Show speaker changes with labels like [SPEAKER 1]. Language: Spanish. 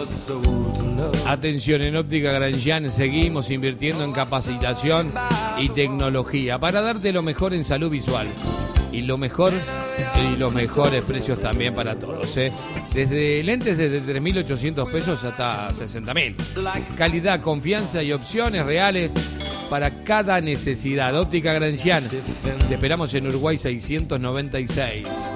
[SPEAKER 1] Atención, en Óptica Grangian seguimos invirtiendo en capacitación y tecnología para darte lo mejor en salud visual. Y los mejores precios también para todos, ¿eh? Desde lentes desde 3.800 pesos hasta 60.000. Calidad, confianza y opciones reales para cada necesidad. Óptica Grangian. Te esperamos en Uruguay 696.